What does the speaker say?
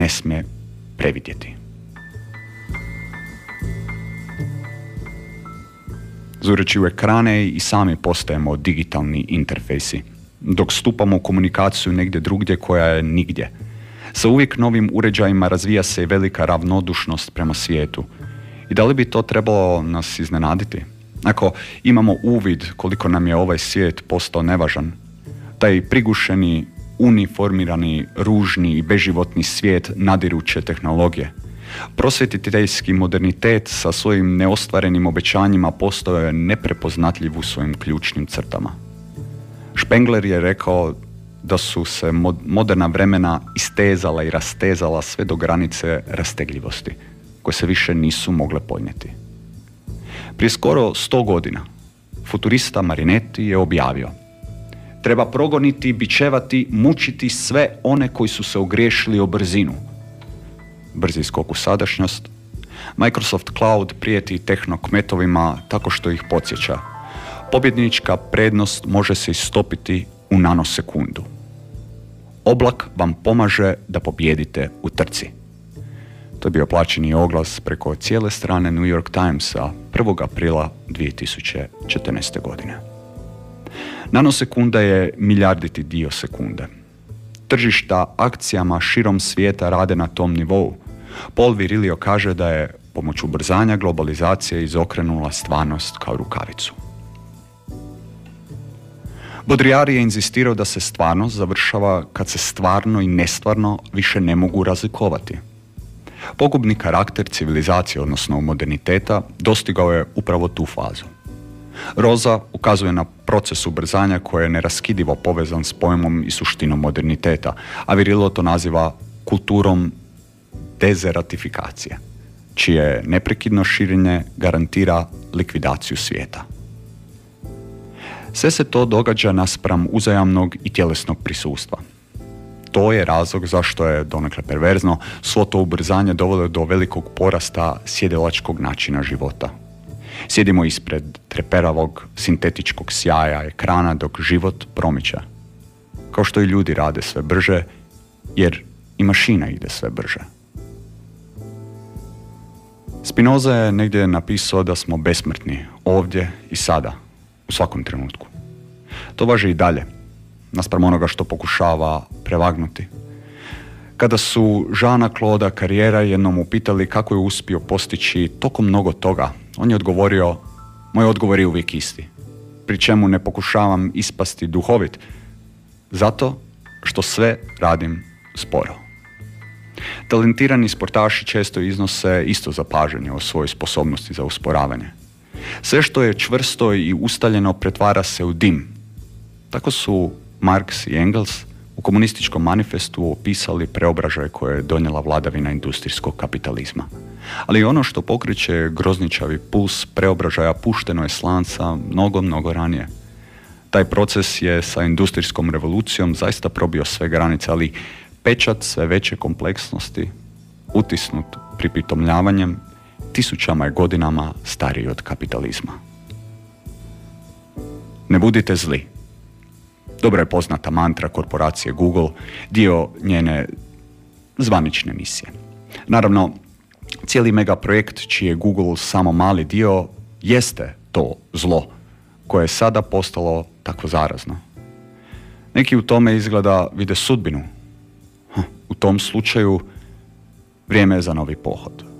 ne smije previdjeti. Zureći u ekrane i sami postajemo digitalni interfejsi, dok stupamo u komunikaciju negdje drugdje koja je nigdje. Sa uvijek novim uređajima razvija se i velika ravnodušnost prema svijetu. I da li bi to trebalo nas iznenaditi? Ako imamo uvid koliko nam je ovaj svijet postao nevažan, taj prigušeni, uniformirani, ružni i beživotni svijet nadiruće tehnologije. Prosvjetiteljski modernitet sa svojim neostvarenim obećanjima postao je neprepoznatljiv u svojim ključnim crtama. Spengler je rekao da su se moderna vremena istezala i rastezala sve do granice rastegljivosti, koje se više nisu mogle podnijeti. Prije skoro 100 godina futurista Marinetti je objavio: treba progoniti, bičevati, mučiti sve one koji su se ogriješili o brzinu. Brzi skok u sadašnjost. Microsoft Cloud prijeti tehnokmetovima tako što ih podsjeća: pobjednička prednost može se istopiti u nanosekundu. Oblak vam pomaže da pobijedite u trci. To je bio plaćeni oglas preko cijele strane New York Timesa 1. aprila 2014. godine. Nanosekunda je milijarditi dio sekunde. Tržišta akcijama širom svijeta rade na tom nivou. Paul Virilio kaže da je pomoću ubrzanja globalizacije izokrenula stvarnost kao rukavicu. Baudrillard je inzistirao da se stvarnost završava kad se stvarno i nestvarno više ne mogu razlikovati. Pogubni karakter civilizacije, odnosno moderniteta, dostigao je upravo tu fazu. Roza ukazuje na proces ubrzanja koji je neraskidivo povezan s pojmom i suštinom moderniteta, a Virilio to naziva kulturom dezeratifikacije, čije neprekidno širenje garantira likvidaciju svijeta. Sve se to događa naspram uzajamnog i tjelesnog prisustva. To je razlog zašto je, donekle perverzno, svo to ubrzanje dovelo do velikog porasta sjedilačkog načina života. Sjedimo ispred treperavog sintetičkog sjaja ekrana dok život promiče. Kao što i ljudi rade sve brže, jer i mašina ide sve brže. Spinoza je negdje napisao da smo besmrtni, ovdje i sada, u svakom trenutku. To važi i dalje, naspram onoga što pokušava prevagnuti. Kada su Jeana Claude'a Carriera jednom upitali kako je uspio postići toliko mnogo toga, on je odgovorio: moj odgovor je uvijek isti, pri čemu ne pokušavam ispasti duhovit, zato što sve radim sporo. Talentirani sportaši često iznose isto zapažanje o svojoj sposobnosti za usporavanje. Sve što je čvrsto i ustaljeno pretvara se u dim. Tako su Marx i Engels u komunističkom manifestu opisali preobražaj koje je donijela vladavina industrijskog kapitalizma. Ali ono što pokreće grozničavi puls preobražaja pušteno je s lanca mnogo ranije. Taj proces je sa industrijskom revolucijom zaista probio sve granice, ali pečat sve veće kompleksnosti, utisnut pripitomljavanjem, tisućama je godinama stariji od kapitalizma. Ne budite zli. Dobro je poznata mantra korporacije Google, dio njene zvanične misije. Naravno, cijeli megaprojekt čiji je Google samo mali dio jeste to zlo koje je sada postalo tako zarazno. Neki u tome izgleda vide sudbinu. U tom slučaju vrijeme je za novi pohod.